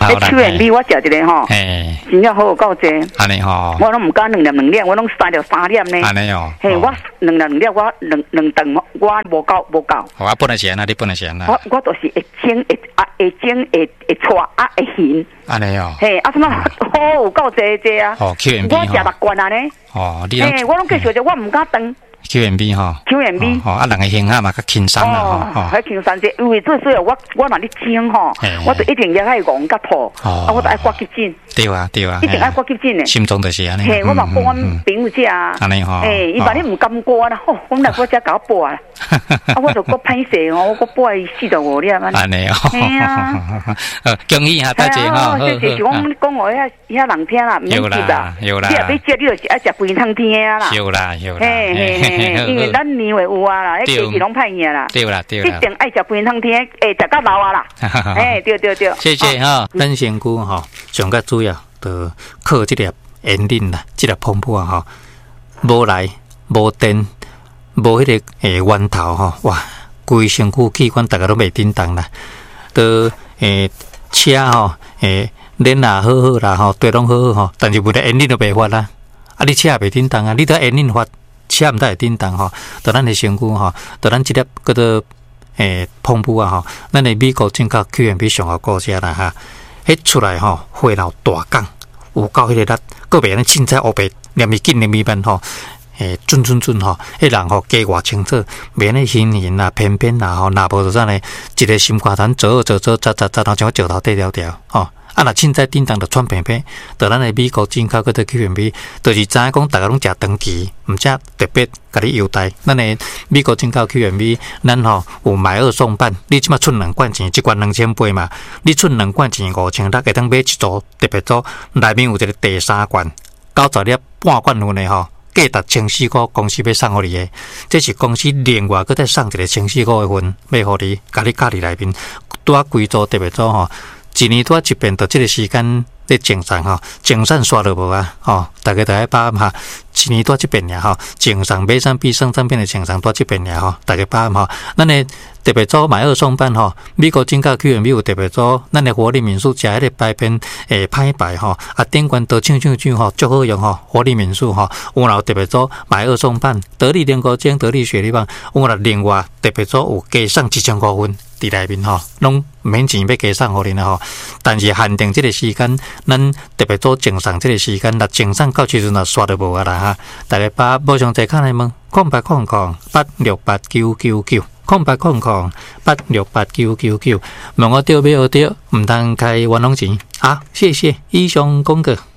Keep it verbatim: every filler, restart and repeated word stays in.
迄秋元米我食一个吼，真正好有够济。 安尼吼， 我拢唔敢两粒两粒，我拢三条三粒呢。 安尼哦。 嘿，我两粒两粒，我两两顿我无够无够。 好啊，本来钱啊，你本来钱啊。 我我都是会蒸会啊会蒸会会搓啊会咸。 安尼哦。 嘿，啊什么好有够济济啊！ 哦，秋元米我食六罐啊呢。 哦，你嘿，我拢继续着，我唔敢当。 秋元米吼， 秋元米， 哦，啊，人个形啊嘛较轻松啦，吼， 较轻松些，因为最主要我我若咧蒸吼，我就一定要爱戆甲吐，啊，我就爱刮急诊， 对啊对啊， 一定爱刮急诊诶， 心中就是安尼， 嘿，我嘛帮阮朋友食啊， 安尼吼， 嘿，伊万你唔甘刮啦，吼，我来我只搞拨啊，啊，我就搁歹势吼，我搁拨伊四十五粒安尼， 安尼哦， 嘿啊， 呃，恭喜哈大姐哈， 这就是讲讲我遐遐人听啦，唔免急啦， 有啦， 你若要食，你就是爱食肥汤天啊啦， 有啦有啦， 嘿嘿嘿，因为咱年会有啊啦，迄价钱拢歹赢啦， 对啦对啦， 一定爱食肥汤天，会食到老啊啦，哎，对对对， 谢谢哈，咱仙姑哈，上个主要就靠这粒盐磷啦，这粒澎湃啊哈，无来无电无迄个诶源头吼，哇，规身躯器官大家都袂叮当啦，都诶车吼诶练啊好好啦吼，对拢好好吼，但是为了盐磷都袂发啦，啊你车也袂叮当啊，你得盐磷发。车毋得会叮当吼，到咱的身躯吼，到咱即粒叫做诶澎湃啊吼，咱的美国进口Q M B上好高些啦哈，迄出来吼血流大港，有够迄个力，个别咱凊彩黑白念伊紧念伊慢吼，诶准准准吼，迄人吼加偌清楚，免咧形形啊偏偏啦吼，若无就啥呢，一个心肝痰走走走走走走到像石头底条条吼。啊！若凊彩叮当就喘平平，到咱的美国进口嗰啲 Q M B， 就是知影讲大家拢食长期，毋食特别甲你优待。咱的美国进口 Q M B， 咱吼有买二送半，你即马出两罐钱，一罐两千八嘛，你出两罐钱五千六，会当买一组特别组，内面有一个第三罐，九十粒半罐份的吼。价值千四块，公司要送互你的，这是公司另外搁再送一个千四块的份，要互你，甲你加伫内面，拄啊规组特别组吼。一年拄啊一遍，到这个时间咧精算吼，精算刷落无啊？吼，大家大家把握哈，一年拄啊一遍尔吼，精算买上比上上遍的精算拄啊一遍尔吼，大家把握吼，咱的特别组买二送半吼，美国进口 Q M B 有特别组，咱的活力民宿食迄个白片诶歹白吼，啊顶悬都唱唱唱吼，足好用吼，活力民宿吼，有若特别组买二送半，得力莲菇精、得力雪莉棒，有若另外特别组有加送一千块份。伫内面吼，拢免钱要加送互恁吼，但是限定这个时间，咱特别做精送这个时间，若精送到时阵也刷都无啊啦哈！大家把无上再看来问，空八空空八六八九九九，空八空空八六八九九九，问我钓没有钓，唔通开玩弄钱啊！谢谢以上公告。